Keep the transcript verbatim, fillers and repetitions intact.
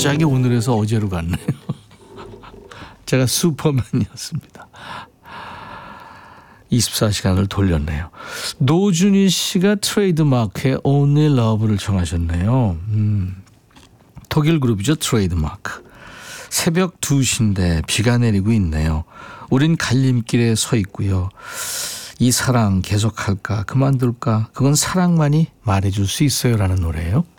갑자기 오늘에서 어제로 갔네요. 제가 슈퍼맨이었습니다. 이십사 시간을 돌렸네요. 노준희 씨가 트레이드마크의 Only Love를 청하셨네요. 음, 독일 그룹이죠. 트레이드마크. 새벽 두 시인데 비가 내리고 있네요. 우린 갈림길에 서 있고요. 이 사랑 계속할까 그만둘까 그건 사랑만이 말해줄 수 있어요 라는 노래예요.